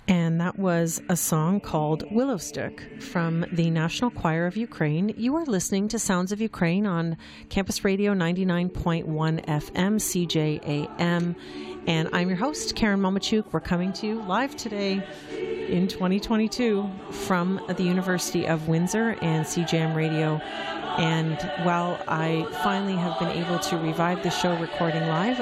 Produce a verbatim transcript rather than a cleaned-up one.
And that was a song called Willowstick from the National Choir of Ukraine. You are listening to Sounds of Ukraine on Campus Radio ninety-nine point one F M, C J A M. And I'm your host, Karen Momachuk. We're coming to you live today in twenty twenty-two from the University of Windsor and C J M Radio. And while I finally have been able to revive the show recording live,